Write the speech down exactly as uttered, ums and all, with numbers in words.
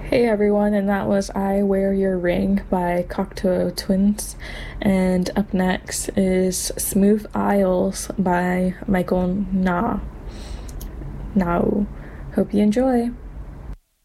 Hey everyone, and that was I Wear Your Ring by Cocteau Twins. And up next is Smooth Isles by Michael Na. Now, hope you enjoy.